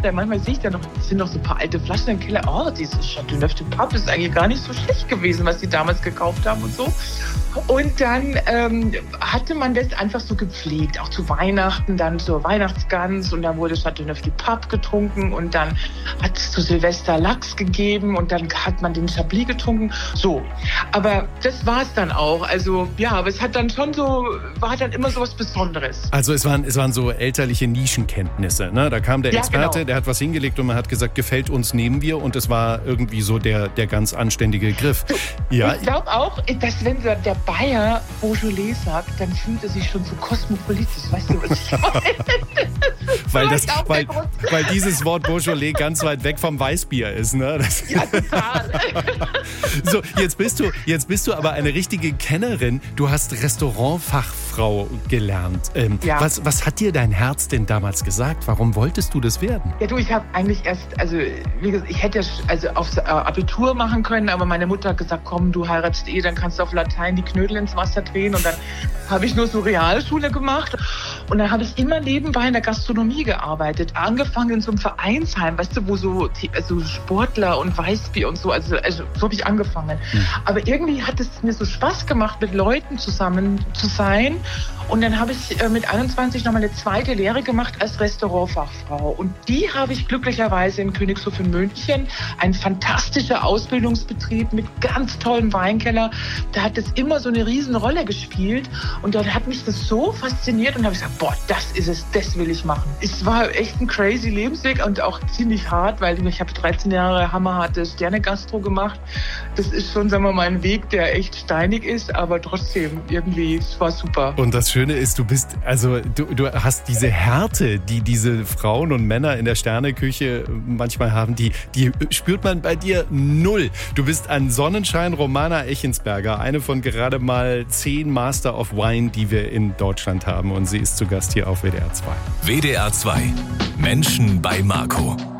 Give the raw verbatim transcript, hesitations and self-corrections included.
Nachhinein, manchmal sehe ich da noch, es sind noch so ein paar alte Flaschen im Keller. Oh, dieses Chateauneuf du Pape ist eigentlich gar nicht so schlecht gewesen, was die damals gekauft haben und so. Und dann ähm, hatte man das einfach so gepflegt, auch zu Weihnachten, dann zur Weihnachtsgans und dann wurde Chateauneuf du Pape getrunken und dann hat es zu Silvester Lachs gegeben und dann hat man den Chablis getrunken. So, aber das war es dann auch. Also ja, aber es hat dann schon so, war dann immer so was Besonderes. Also es waren, es waren so elterliche Nischenkenntnisse, ne? Da kam der Ja, Experte, genau. der hat was hingelegt und man hat gesagt, gefällt uns, nehmen wir, und es war irgendwie so der, der ganz anständige Griff. Ja, Ich glaube auch, dass wenn der Bayer Beaujolais sagt, dann fühlt er sich schon so kosmopolitisch. Weißt du, was ich meine? weil, das, Vielleicht auch weil, der Grund. weil dieses Wort Beaujolais ganz weit weg vom Weißbier ist. Ne? Das Ja, total. so, jetzt bist du, jetzt bist du aber eine richtige Kennerin. Du hast Restaurantfachfrau gelernt. Ähm, Ja. was, was hat dir dein Herz denn damals gesagt? Warum wolltest du das werden? Ja, du, ich habe eigentlich erst, also wie gesagt, ich hätte ja sch- also aufs äh, Abitur machen können, aber meine Mutter hat gesagt, komm, du heiratest eh, dann kannst du auf Latein die Knödel ins Wasser drehen, und dann habe ich nur so Realschule gemacht und dann habe ich immer nebenbei in der Gastronomie gearbeitet, angefangen in so einem Vereinsheim, weißt du, wo so also Sportler und Weißbier und so, also, also so habe ich angefangen. Hm. Aber irgendwie hat es mir so Spaß gemacht, mit Leuten zusammen zu sein. Und dann habe ich äh, mit einundzwanzig nochmal eine zweite Lehre gemacht als Restaurantfachfrau. Und die habe ich glücklicherweise in Königshof in München. Ein fantastischer Ausbildungsbetrieb mit ganz tollem Weinkeller. Da hat es immer so eine Riesenrolle gespielt. Und dann hat mich das so fasziniert und habe ich gesagt, boah, das ist es, das will ich machen. Es war echt ein crazy Lebensweg und auch ziemlich hart, weil ich habe dreizehn Jahre hammerharte Sterne-Gastro gemacht. Das ist schon, sagen wir mal, ein Weg, der echt steinig ist, aber trotzdem irgendwie, es war super. Und das Schöne ist, du bist, also du, du hast diese Härte, die diese Frauen und Männer in der Sterneküche manchmal haben, die, die spürt man bei dir null. Du bist ein Sonnenschein, Romana Echensberger, eine von gerade mal zehn Master of Wine, die wir in Deutschland haben, und sie ist zu Gast hier auf W D R zwei. W D R zwei. Menschen bei Marco.